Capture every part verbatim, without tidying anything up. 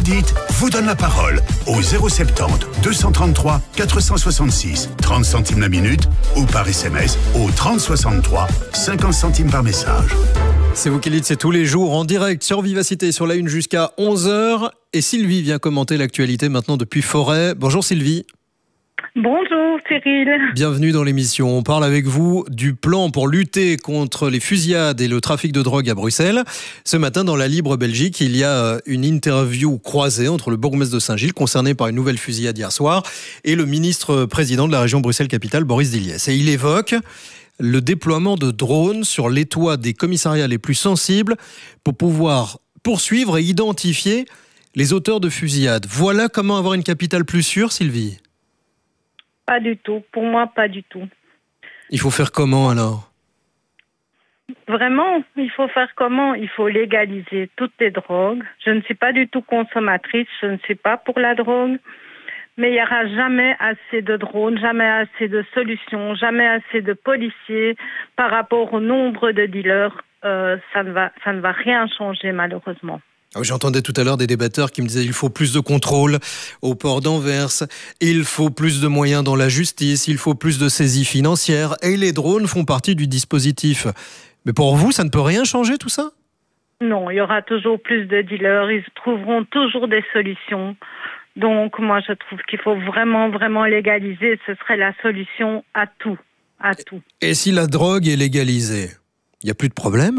dites vous donne la parole au zéro soixante-dix deux cent trente-trois quatre cent soixante-six, trente centimes la minute ou par S M S au trente soixante-trois, cinquante centimes par message. C'est vous qui dites, c'est tous les jours en direct sur Vivacité, sur la une jusqu'à onze heures. Et Sylvie vient commenter l'actualité maintenant depuis Forêt. Bonjour Sylvie. Bonjour Cyril. Bienvenue dans l'émission. On parle avec vous du plan pour lutter contre les fusillades et le trafic de drogue à Bruxelles. Ce matin, dans la Libre Belgique, il y a une interview croisée entre le bourgmestre de Saint-Gilles, concerné par une nouvelle fusillade hier soir, et le ministre-président de la région Bruxelles-Capitale, Boris Diliès. Et il évoque le déploiement de drones sur les toits des commissariats les plus sensibles pour pouvoir poursuivre et identifier les auteurs de fusillades. Voilà comment avoir une capitale plus sûre, Sylvie? Pas du tout. Pour moi, pas du tout. Il faut faire comment alors? Vraiment, il faut faire comment? Il faut légaliser toutes les drogues. Je ne suis pas du tout consommatrice, je ne suis pas pour la drogue. Mais il n'y aura jamais assez de drones, jamais assez de solutions, jamais assez de policiers par rapport au nombre de dealers. Euh, ça ne va, ça ne va rien changer malheureusement. J'entendais tout à l'heure des débatteurs qui me disaient qu'il faut plus de contrôle au port d'Anvers, il faut plus de moyens dans la justice, il faut plus de saisies financières et les drones font partie du dispositif. Mais pour vous, ça ne peut rien changer tout ça? Non, il y aura toujours plus de dealers, ils trouveront toujours des solutions. Donc moi je trouve qu'il faut vraiment, vraiment légaliser, ce serait la solution à tout, à tout. Et si la drogue est légalisée, il n'y a plus de problème?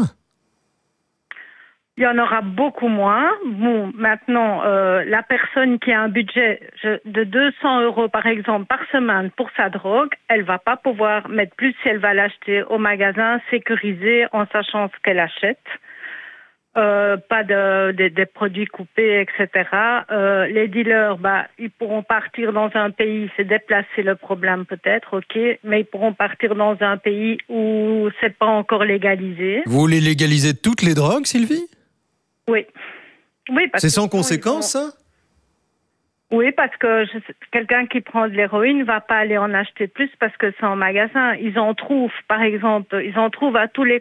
Il y en aura beaucoup moins. Bon, maintenant, euh, la personne qui a un budget de deux cents euros, par exemple, par semaine pour sa drogue, elle va pas pouvoir mettre plus si elle va l'acheter au magasin sécurisé en sachant ce qu'elle achète. Euh, pas de, de, des produits coupés, et cetera. Euh, les dealers, bah, ils pourront partir dans un pays, c'est déplacer le problème peut-être, ok, mais ils pourront partir dans un pays où c'est pas encore légalisé. Vous voulez légaliser toutes les drogues, Sylvie? Oui. Oui, parce c'est que sans conséquence, vont... ça? Oui, parce que je... quelqu'un qui prend de l'héroïne ne va pas aller en acheter plus parce que c'est en magasin. Ils en trouvent, par exemple, ils en trouvent à tous les